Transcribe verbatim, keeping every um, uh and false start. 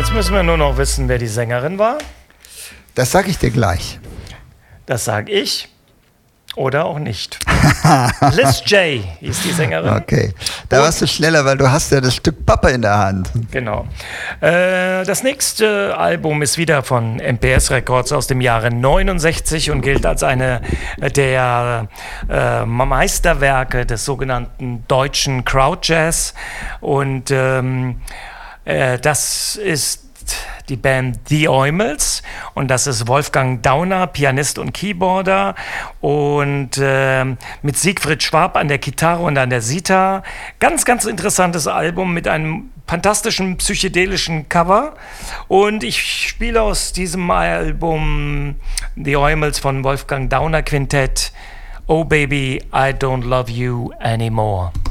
Jetzt müssen wir nur noch wissen, wer die Sängerin war. Das sag ich dir gleich. Das sag ich. Oder auch nicht. Liz J. hieß die Sängerin. Okay, da Und, warst du schneller, weil du hast ja das Stück Pappe in der Hand. Genau. Äh, das nächste Album ist wieder von M P S Records aus dem Jahre neunundsechzig und gilt als eine der äh, Meisterwerke des sogenannten deutschen Crowdjazz. Und ähm, äh, das ist die Band The Eumels und das ist Wolfgang Dauner, Pianist und Keyboarder und äh, mit Siegfried Schwab an der Gitarre und an der Sitar. Ganz, ganz interessantes Album mit einem fantastischen psychedelischen Cover und ich spiele aus diesem Album The Eumels von Wolfgang Dauner Quintett Oh Baby, I Don't Love You Anymore.